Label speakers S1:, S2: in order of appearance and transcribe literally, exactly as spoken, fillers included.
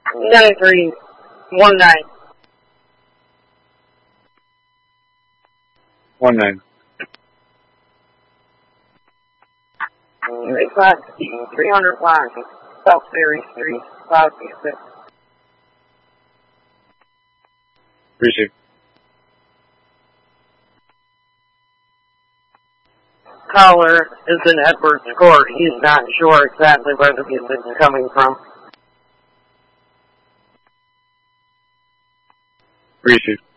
S1: nine three one nine.
S2: One nine.
S1: Eight five three hundred line, South Ferry Street, five six six.
S2: Receive.
S1: Caller is in Edwards Court. He's not sure exactly where the music is coming from.
S2: Receive.